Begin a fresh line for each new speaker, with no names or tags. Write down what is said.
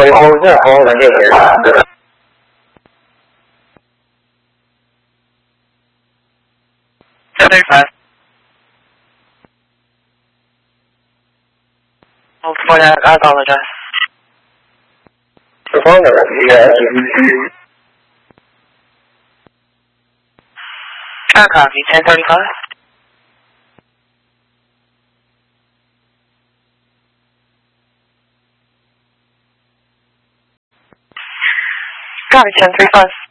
hold on here.
10:35. Hold for that, I apologize.
The phone number, yeah.
I copy, 10:35. Copy, 10:35.